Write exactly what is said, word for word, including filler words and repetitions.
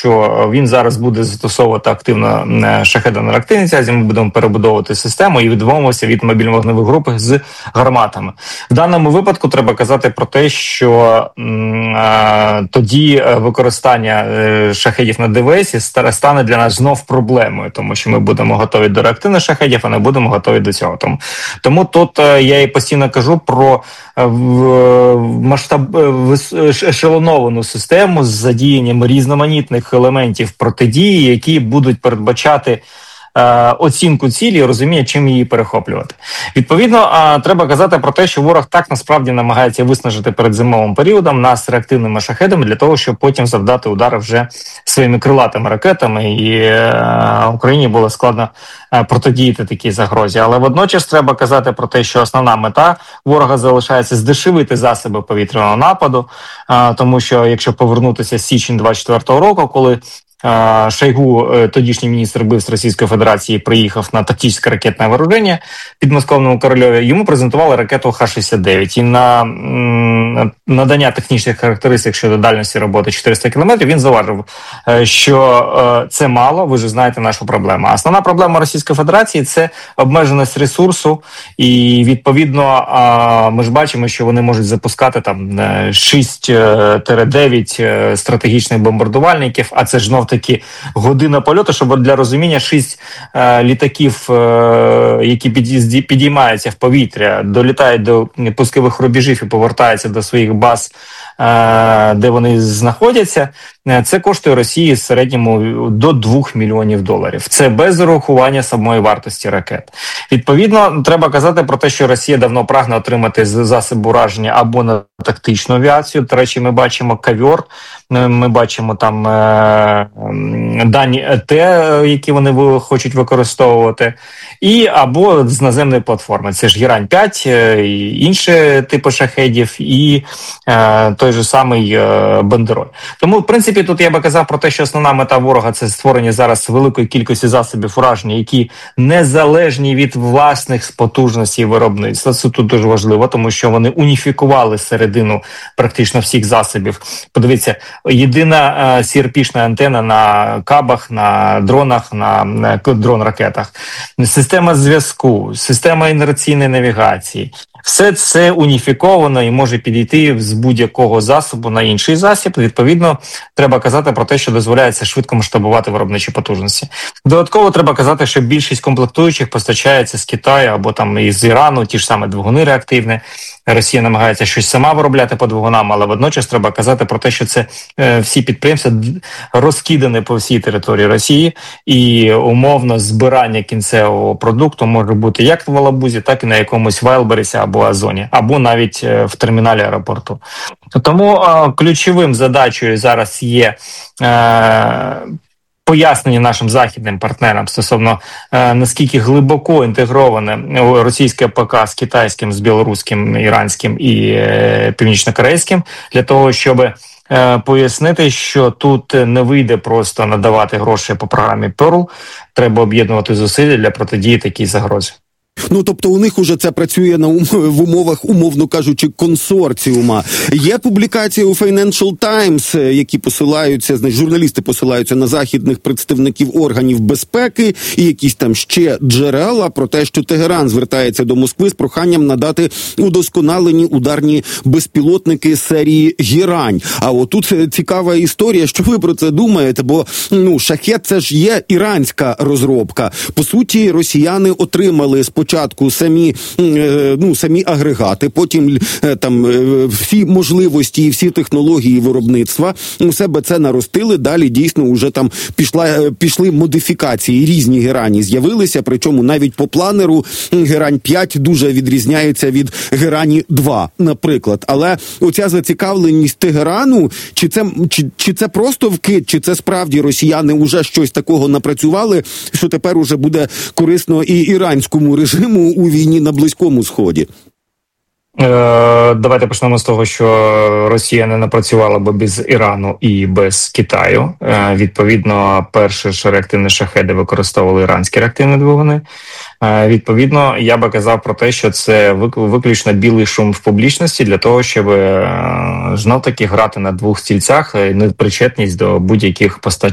що він зараз буде застосовувати активно шахеди на реактивній тязі, ми будемо перебудовувати систему і відмовимося від мобільно-вогневих груп з гарматами. В даному випадку треба казати про те, що м, а, тоді використання шахедів на ДВСі стане для нас знов проблемою, тому що ми будемо готові до реактивних шахедів, а не будемо готові до цього. Тому, тому тут я і постійно кажу про масштаб ешелоновану систему з задіянням різноманітних елементів протидії, які будуть передбачати оцінку цілі і розуміння, чим її перехоплювати. Відповідно, треба казати про те, що ворог так насправді намагається виснажити перед зимовим періодом нас реактивними шахедами для того, щоб потім завдати удари вже своїми крилатими ракетами, і Україні було складно протидіяти такій загрозі. Але водночас треба казати про те, що основна мета ворога залишається здешевити засоби повітряного нападу, тому що якщо повернутися з січня двадцять четвертого року, коли Шойгу, тодішній міністр вбивств Російської Федерації, приїхав на тактичне ракетне вооруження під Московному Корольові, йому презентували ракету Х шістдесят дев'ять. І на м, надання технічних характеристик щодо дальності роботи чотириста кілометрів він зауважив, що е, це мало, ви ж знаєте нашу проблему. А основна проблема Російської Федерації – це обмеженість ресурсу, і відповідно е, ми ж бачимо, що вони можуть запускати там шість-дев'ять стратегічних бомбардувальників, а це ж знов таки година польоту, щоб для розуміння шість е, літаків, е, які під, підіймаються в повітря, долітають до пускових рубежів і повертаються до своїх баз, е, де вони знаходяться, це коштує Росії в середньому до двох мільйонів доларів. Це без урахування самої вартості ракет. Відповідно, треба казати про те, що Росія давно прагне отримати засіб ураження або на тактичну авіацію. До речі, ми бачимо «Ковьор», ми бачимо там е, дані ЕТ, які вони хочуть використовувати, і або з наземної платформи. Це ж Герань п'ять, і інші типи шахедів, і е, той же самий е, Бандероль. Тому, в принципі, тут я би казав про те, що основна мета ворога – це створення зараз великої кількості засобів ураження, які незалежні від власних потужностей виробництва. Це тут дуже важливо, тому що вони уніфікували середину практично всіх засобів. Подивіться, єдина сі ар пі-шна антена на кабах, на дронах, на, на дрон-ракетах, система зв'язку, система інерційної навігації. Все це уніфіковано і може підійти з будь-якого засобу на інший засіб. Відповідно, треба казати про те, що дозволяється швидко масштабувати виробничі потужності. Додатково треба казати, що більшість комплектуючих постачається з Китаю або там із Ірану, ті ж самі двигуни реактивні. Росія намагається щось сама виробляти по двигунам, але водночас треба казати про те, що це е, всі підприємства розкидані по всій території Росії, і умовно збирання кінцевого продукту може бути як в Алабузі, так і на якомусь Вайлберісі або Азоні, або навіть е, в терміналі аеропорту. Тому е, ключовим задачею зараз є е, пояснення нашим західним партнерам стосовно е, наскільки глибоко інтегроване російське ПК з китайським, з білоруським, іранським і е, північно-корейським, для того, щоб е, пояснити, що тут не вийде просто надавати гроші по програмі Перл, треба об'єднувати зусилля для протидії такій загрозі. Ну, тобто у них уже це працює на ум... в умовах, умовно кажучи, консорціума. Є публікації у Financial Times, які посилаються, значить, журналісти посилаються на західних представників органів безпеки і якісь там ще джерела про те, що Тегеран звертається до Москви з проханням надати удосконалені ударні безпілотники серії «Герань». А отут цікава історія, що ви про це думаєте, бо, ну, шахет – це ж є іранська розробка. По суті, росіяни отримали спочатку Спочатку самі, ну, самі агрегати, потім там всі можливості і всі технології виробництва у себе це наростили, далі дійсно вже там пішла, пішли модифікації, різні герані з'явилися, причому навіть по планеру Герань п'ять дуже відрізняється від Герані два, наприклад. Але оця зацікавленість Тегерану, чи це, чи, чи це просто вкид, чи це справді росіяни вже щось такого напрацювали, що тепер уже буде корисно і іранському режиму у війні на Близькому Сході? Е, давайте почнемо з того, що Росія не напрацювала би без Ірану і без Китаю. Е, відповідно, перші ж реактивні шахеди використовували іранські реактивні двигуни. Е, відповідно, я би казав про те, що це виключно білий шум в публічності для того, щоб е, знов-таки грати на двох стільцях, непричетність до будь-яких постачань